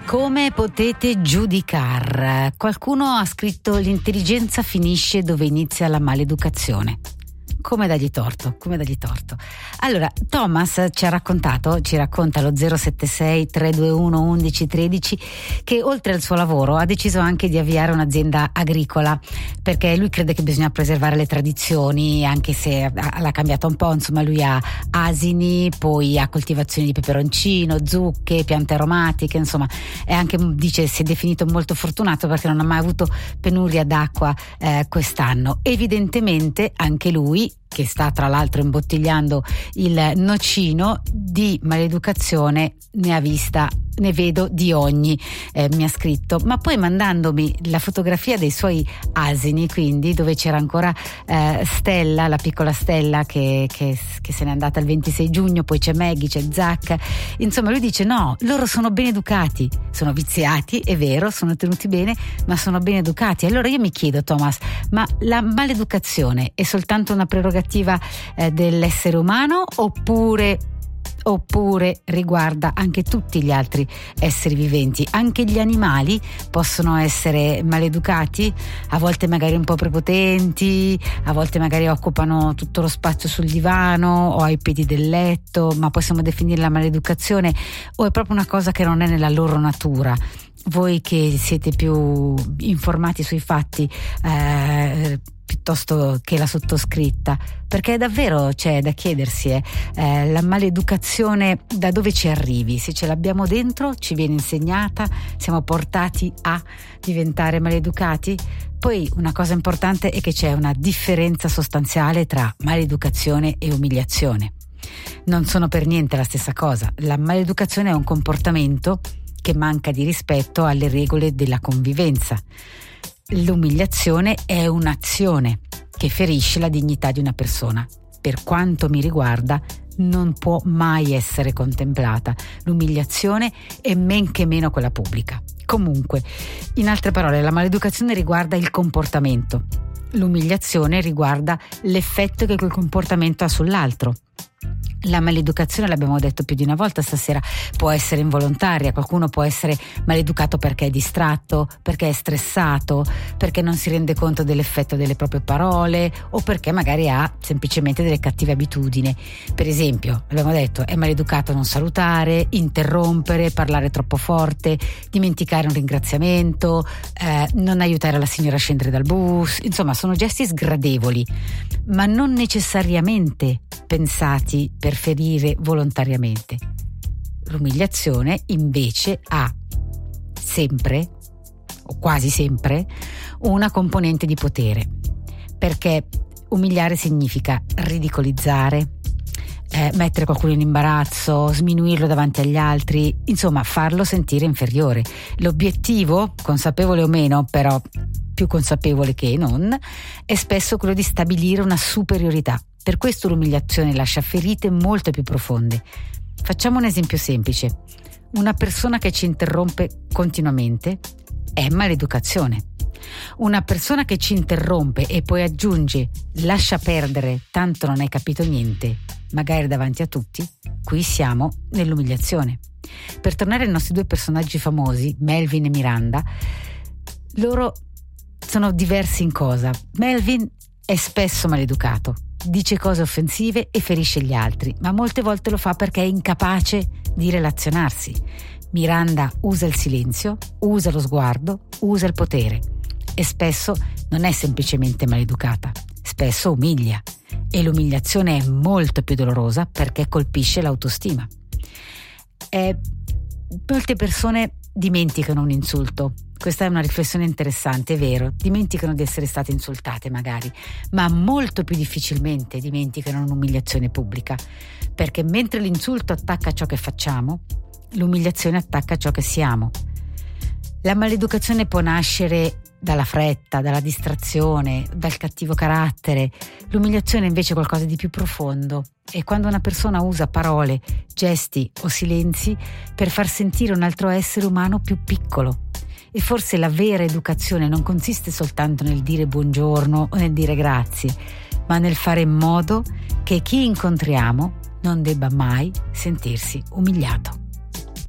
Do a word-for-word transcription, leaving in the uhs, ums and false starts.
Come potete giudicar? Qualcuno ha scritto: l'intelligenza finisce dove inizia la maleducazione. Come dargli torto, come dargli torto. Allora, Thomas ci ha raccontato, ci racconta lo zero sette sei tre due uno undici tredici, che oltre al suo lavoro ha deciso anche di avviare un'azienda agricola, perché lui crede che bisogna preservare le tradizioni, anche se l'ha cambiata un po'. Insomma, lui ha asini, poi ha coltivazioni di peperoncino, zucche, piante aromatiche, insomma, è anche, dice, si è definito molto fortunato perché non ha mai avuto penuria d'acqua eh, quest'anno. Evidentemente anche lui, che sta tra l'altro imbottigliando il nocino, di maleducazione ne ha vista, ne vedo di ogni, eh, mi ha scritto, ma poi mandandomi la fotografia dei suoi asini, quindi dove c'era ancora eh, Stella, la piccola Stella che, che, che se n'è andata il ventisei giugno, poi c'è Maggie, c'è Zac, insomma lui dice no, loro sono ben educati, sono viziati, è vero, sono tenuti bene, ma sono ben educati. Allora io mi chiedo, Thomas, ma la maleducazione è soltanto una prerogativa eh, dell'essere umano oppure oppure riguarda anche tutti gli altri esseri viventi? Anche gli animali possono essere maleducati, a volte magari un po' prepotenti, a volte magari occupano tutto lo spazio sul divano o ai piedi del letto, ma possiamo definirla maleducazione o è proprio una cosa che non è nella loro natura? Voi che siete più informati sui fatti eh, piuttosto che la sottoscritta, perché davvero c'è da chiedersi eh, eh, la maleducazione da dove ci arrivi? Se ce l'abbiamo dentro, ci viene insegnata, siamo portati a diventare maleducati? Poi una cosa importante è che c'è una differenza sostanziale tra maleducazione e umiliazione. Non sono per niente la stessa cosa. La maleducazione è un comportamento che manca di rispetto alle regole della convivenza. L'umiliazione è un'azione che ferisce la dignità di una persona. Per quanto mi riguarda, non può mai essere contemplata l'umiliazione e men che meno quella pubblica. Comunque, in altre parole, la maleducazione riguarda il comportamento, l'umiliazione riguarda l'effetto che quel comportamento ha sull'altro. La maleducazione, l'abbiamo detto più di una volta stasera, può essere involontaria. Qualcuno può essere maleducato perché è distratto, perché è stressato, perché non si rende conto dell'effetto delle proprie parole o perché magari ha semplicemente delle cattive abitudini. Per esempio, abbiamo detto, è maleducato non salutare, interrompere, parlare troppo forte, dimenticare un ringraziamento, eh, non aiutare la signora a scendere dal bus. Insomma, sono gesti sgradevoli, ma non necessariamente pensati per ferire volontariamente. L'umiliazione invece ha sempre, o quasi sempre, una componente di potere, perché umiliare significa ridicolizzare, eh, mettere qualcuno in imbarazzo, sminuirlo davanti agli altri, insomma farlo sentire inferiore. L'obiettivo, consapevole o meno, però più consapevole che non, è spesso quello di stabilire una superiorità. Per questo l'umiliazione lascia ferite molto più profonde. Facciamo un esempio semplice. Una persona che ci interrompe continuamente è maleducazione. Una persona che ci interrompe e poi aggiunge lascia perdere, tanto non hai capito niente, magari davanti a tutti, qui siamo nell'umiliazione. Per tornare ai nostri due personaggi famosi, Melvin e Miranda, loro sono diversi in cosa. Melvin è spesso maleducato, dice cose offensive e ferisce gli altri, ma molte volte lo fa perché è incapace di relazionarsi. Miranda usa il silenzio, usa lo sguardo, usa il potere e spesso non è semplicemente maleducata, spesso umilia, e l'umiliazione è molto più dolorosa perché colpisce l'autostima. Eh, molte persone dimenticano un insulto. Questa è una riflessione interessante, è vero, dimenticano di essere state insultate magari, ma molto più difficilmente dimenticano un'umiliazione pubblica, perché mentre l'insulto attacca ciò che facciamo, l'umiliazione attacca ciò che siamo. La maleducazione può nascere dalla fretta, dalla distrazione, dal cattivo carattere. L'umiliazione invece è qualcosa di più profondo. È quando una persona usa parole, gesti o silenzi per far sentire un altro essere umano più piccolo. E forse la vera educazione non consiste soltanto nel dire buongiorno o nel dire grazie, ma nel fare in modo che chi incontriamo non debba mai sentirsi umiliato.